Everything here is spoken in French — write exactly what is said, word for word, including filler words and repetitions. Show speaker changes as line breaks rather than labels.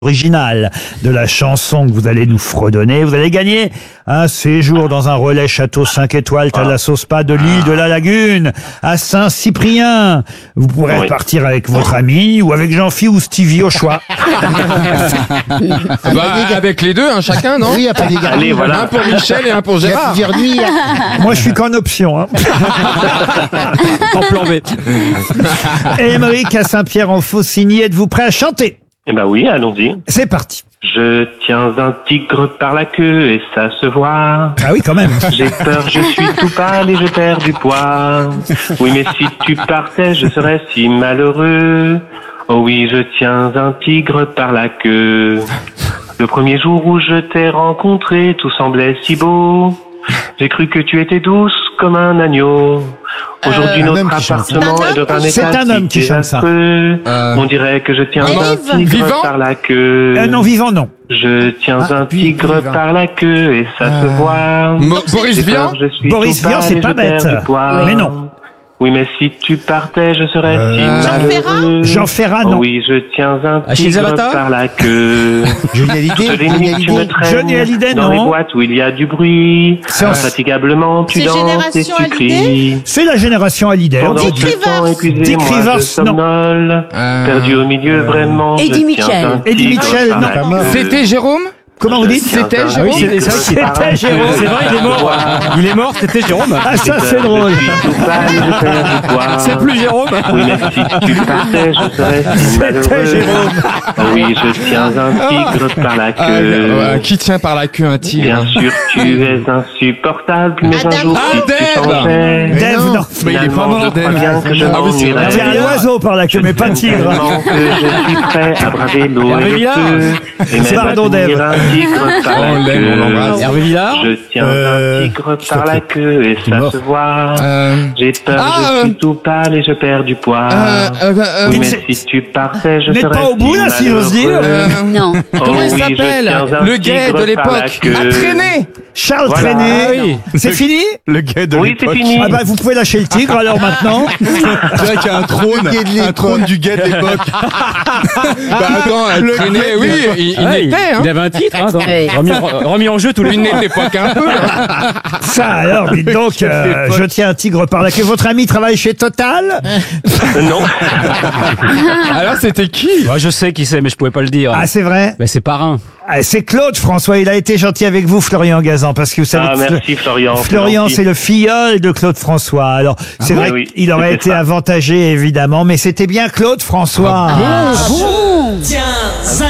original de la chanson que vous allez nous fredonner. Vous allez gagner un séjour dans un relais château cinq étoiles Thalassos Spa de l'île de la Lagune à Saint-Cyprien. Vous pourrez oui. partir avec votre ami ou avec Jean-Phi ou Stevie au choix.
bah, avec les deux, hein, chacun, non?
Oui, il n'y a pas d'égards.
Allez, voilà. Un pour Michel et un pour Gérard.
Moi, je suis qu'en option. Hein.
En plan B.
Et Émeric à Saint-Pierre-en-Faucigny, êtes-vous prêt à chanter?
Eh ben oui, allons-y.
C'est parti.
Je tiens un tigre par la queue et ça se voit.
Ah oui, quand même.
J'ai peur, je suis tout pâle et je perds du poids. Oui, mais si tu partais, je serais si malheureux. Oh oui, je tiens un tigre par la queue. Le premier jour où je t'ai rencontré, tout semblait si beau. J'ai cru que tu étais douce comme un agneau. Aujourd'hui,
euh,
notre appartement est dans un état
C'est un homme qui chante ça.
Euh... On dirait que je tiens un tigre
vivant
par la queue.
Euh, non, vivant, non.
Je tiens ah, un tigre vivant. par la queue et ça euh... se voit.
Mo Boris Vian
Boris Vian, c'est pas bête. Mais non.
Oui, mais si tu partais, je serais euh... si malheureux.
Jean Ferrat, non.
Oh oui, je tiens un tigre par la queue.
Johnny Hallyday,
Johnny Hallyday, non.
Dans les boîtes où il y a du bruit, infatigablement tu danses et tu cries.
C'est la génération Hallyday.
Dick Rivers. Dick Rivers, non. Euh... Perdu au milieu, euh... vraiment.
Eddie Mitchell.
Eddie Mitchell, non.
C'était Jérôme?
Comment vous dites?
C'était Jérôme?
Oui, c'est c'était Jérôme. C'est vrai, il est mort. Il est mort, c'était Jérôme.
Ah, ça, c'est drôle.
C'est plus Jérôme.
Oui, mais si tu partais, je serais si malheureux.
C'était Jérôme.
Oui, je tiens un tigre par la queue.
Euh, qui tient par la queue un tigre?
Bien sûr, tu es insupportable, mais un jour,
ah,
si tu changeais.
Dave, non.
Mais il est pas mort, Dave.
Ah oui, c'est vrai.
C'est un oiseau par la queue, mais pas tigre.
Que je suis prêt à braver l'eau et le feu.
Pardon, Dave.
Tigre par la queue.
Hervé Villard.
Je tiens euh, un tigre par la queue et ça se voit. Euh, J'ai peur, ah, je suis tout pâle et je perds du poids. Euh, euh, euh, oui, mais si tu partais, je serais
pas au bout là, si j'ose dire.
Euh, non.
Oh,
comment il
oui,
s'appelle? Le gay de l'époque. Traîné.
Charles
voilà.
Traîné. Ah, oui. C'est fini?
Le gay de
oui,
l'époque.
Oui, c'est fini.
Ah bah vous pouvez lâcher le tigre alors maintenant.
C'est vrai qu'il y a un trône, un trône du gay de l'époque. Bah attends, le Traîné, oui, il, il
ah,
était. Hein.
Il avait un titre, hein, donc,
oui.
remis, remis en jeu tous les
une époque un peu.
Ça alors, dites donc, euh, je tiens un tigre par la queue. Votre ami travaille chez Total?
euh, Non.
Alors c'était qui?
Moi, je sais qui c'est, mais je pouvais pas le dire.
Ah c'est vrai?
Ben, c'est Parrain.
Ah, c'est Claude François, il a été gentil avec vous, Florian Gazan, parce que vous savez
ah,
que
merci, Florian.
Florian, c'est le filleul de Claude François. Alors, c'est ah, vrai oui, qu'il aurait été ça. avantagé, évidemment, mais c'était bien Claude François.
Ah, bon, ah bon.
Tiens,